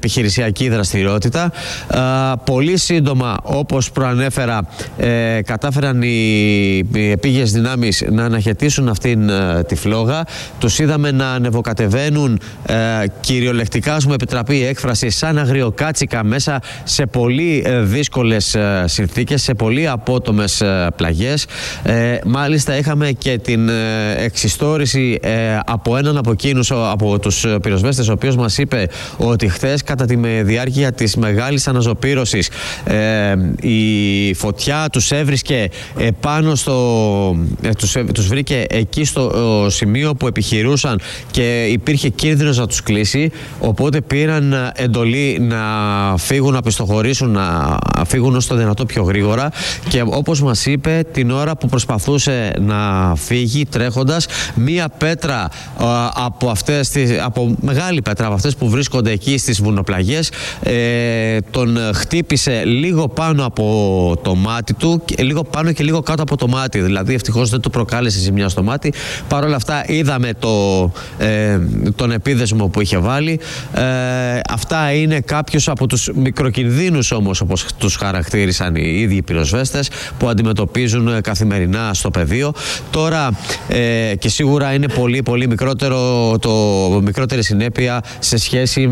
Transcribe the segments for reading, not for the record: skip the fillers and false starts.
επιχειρησιακή δραστηριότητα. Πολύ σύντομα, όπως προανέφερα, κατάφεραν οι επίγειες δυνάμεις να αναχαιτήσουν αυτήν τη φλόγα. Τους είδαμε να ανεβοκατεβαίνουν κυριολεκτικά, ας μου επιτραπεί η έκφραση, σαν αγριοκάτσικα μέσα σε πολύ δύσκολες συνθήκες, σε πολύ απότομες πλαγιές. Μάλιστα είχαμε και την εξιστόρηση από έναν από εκείνους, από τους πυροσβέστες, ο οποίος μας είπε ότι χθες κατά τη διάρκεια της μεγάλης αναζωπήρωσης η φωτιά τους έβρισκε πάνω τους βρήκε εκεί στο σημείο που επιχειρούσαν και υπήρχε κίνδυνος να τους κλείσει, οπότε πήραν εντολή να φύγουν, να πιστοχωρήσουν, να φύγουν όσο το δυνατό πιο γρήγορα, και όπως μας είπε, την ώρα που προσπαθούσε να φύγει τρέχοντας, μία πέτρα από μεγάλη πέτρα από αυτές που βρίσκονται εκεί στις βουνοπλαγιές, τον χτύπησε λίγο πάνω από το μάτι του, λίγο πάνω και λίγο κάτω από το μάτι, δηλαδή ευτυχώς δεν του προκάλεσε ζημιά στο μάτι. Παρ' όλα αυτά είδαμε τον επίδεσμο που είχε βάλει. Αυτά είναι κάποιους από τους μικροκινδύνους όμως, όπως τους χαρακτήρισαν οι ίδιοι πυροσβέστες, που αντιμετωπίζουν καθημερινά στο πεδίο. Τώρα και σίγουρα είναι πολύ πολύ μικρότερη συνέπεια σε σχέση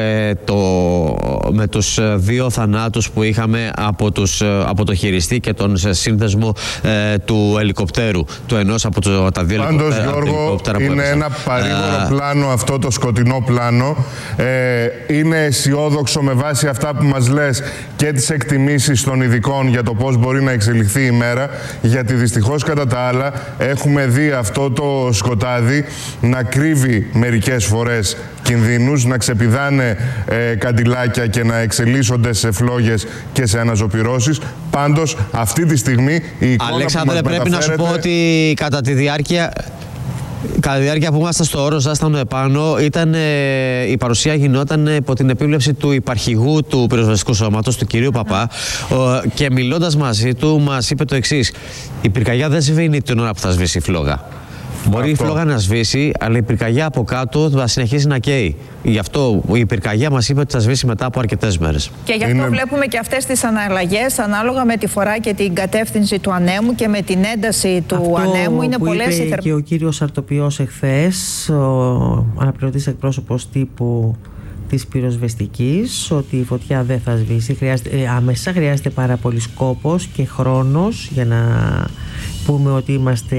με τους δύο θανάτους που είχαμε από το χειριστή και τον σύνδεσμο του ελικοπτέρου, του ενός από τα δύο ελικοπτέρα. Πάντως, Γιώργο, είναι ένα παρήγορο πλάνο αυτό, το σκοτεινό πλάνο. Είναι αισιόδοξο με βάση αυτά που μας λες και τις εκτιμήσεις των ειδικών για το πώς μπορεί να εξελιχθεί η μέρα, γιατί δυστυχώς κατά τα άλλα έχουμε δει αυτό το σκοτάδι να κρύβει μερικές φορές κινδύνους, να ξεπηδάνε καντιλάκια και να εξελίσσονται σε φλόγες και σε αναζωπυρώσεις. Πάντως, αυτή τη στιγμή η εικόνα Αλέξανδρε, που μας πρέπει να σου πω ότι κατά τη διάρκεια που ήμασταν στο όρο Ζάστανο επάνω, η παρουσία γινόταν υπό την επίβλεψη του υπαρχηγού του πυροσβεστικού σώματος, του κυρίου Παπά, και μιλώντας μαζί του μας είπε το εξής: η πυρκαγιά δεν σβήνει την ώρα που θα σβήσει η φλόγα. Μπορεί η φλόγα να σβήσει, αλλά η πυρκαγιά από κάτω θα συνεχίσει να καίει. Γι' αυτό η πυρκαγιά μας είπε ότι θα σβήσει μετά από αρκετές μέρες. Και γι' αυτό βλέπουμε και αυτές τις αναλλαγές ανάλογα με τη φορά και την κατεύθυνση του ανέμου και με την ένταση του ανέμου. Είναι πολλές οι και ο κύριος Αρτοπιός εχθές, ο αναπληρωτής εκπρόσωπος τύπου της πυροσβεστικής, ότι η φωτιά δεν θα σβήσει. Άμεσα χρειάζεται πάρα πολύ κόπος και χρόνος για να πούμε ότι είμαστε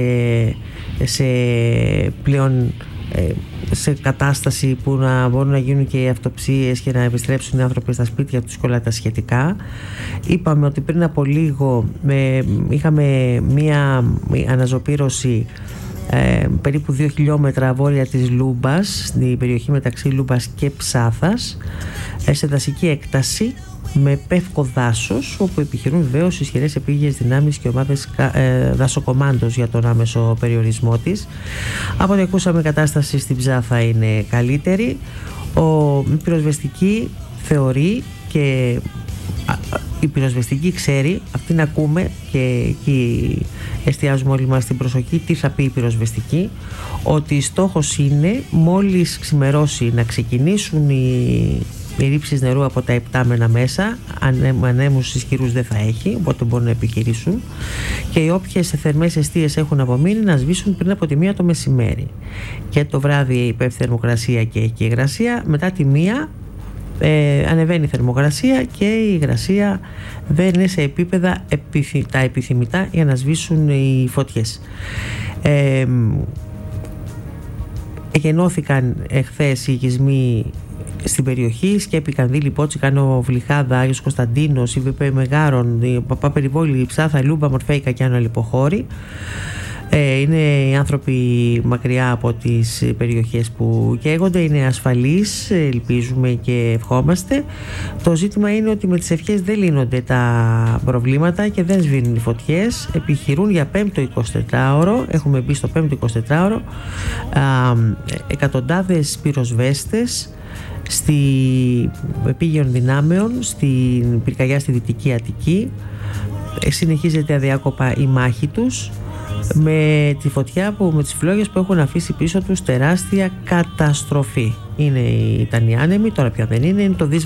πλέον σε κατάσταση που να μπορούν να γίνουν και οι αυτοψίες και να επιστρέψουν οι άνθρωποι στα σπίτια τους και όλα τα σχετικά. Είπαμε ότι πριν από λίγο είχαμε μία αναζωπήρωση περίπου 2 χιλιόμετρα βόρεια της Λούμπας, στην περιοχή μεταξύ Λούμπας και Ψάθας, σε δασική έκταση με πεύκο δάσος, όπου επιχειρούν βεβαίως ισχυρές επίγειες δυνάμεις και ομάδες δασοκομάντος για τον άμεσο περιορισμό της. Από ό,τι ακούσαμε, η κατάσταση στην Ψάθα είναι καλύτερη. Η πυροσβεστική θεωρεί και η πυροσβεστική ξέρει, αυτήν ακούμε και εκεί εστιάζουμε όλοι μας την προσοχή, τι θα πει η πυροσβεστική, ότι στόχος είναι μόλις ξημερώσει να ξεκινήσουν οι ρήψεις νερού από τα υπτάμενα μέσα. Ανέμους ισχυρούς δεν θα έχει, οπότε μπορούν να επιχειρήσουν, και οι όποιες θερμές εστίες έχουν απομείνει να σβήσουν πριν από τη 1 το μεσημέρι. Και το βράδυ πέφτει θερμοκρασία και έχει και υγρασία. Μετά τη 1 ανεβαίνει η θερμοκρασία και η υγρασία δεν είναι σε επίπεδα τα επιθυμητά για να σβήσουν οι φωτιές. Εγενώθηκαν εχθές οι οικισμοί στην περιοχή: Σκέπη, Κανδύλη, Πότσι, Κάνο, Βλυχάδα, Άγιος Κωνσταντίνος, η ΒΠ Μεγάρων, η Παπά Περιβόλη, η Ψάθα, η Λούμπα, Μορφέικα και Άνω Λιποχώρη. Είναι οι άνθρωποι μακριά από τις περιοχές που καίγονται, είναι ασφαλείς, ελπίζουμε και ευχόμαστε. Το ζήτημα είναι ότι με τις ευχές δεν λύνονται τα προβλήματα και δεν σβήνουν οι φωτιές. Επιχειρούν για 5ο 24ωρο, έχουμε μπει στο 5ο 24ωρο, εκατοντάδες πυροσβέστες επίγειων δυνάμεων στην πυρκαγιά στη Δυτική Αττική. Συνεχίζεται αδιάκοπα η μάχη τους με τη φωτιά με τις φλόγες που έχουν αφήσει πίσω τους τεράστια καταστροφή. Ήταν οι άνεμοι, τώρα πια δεν είναι το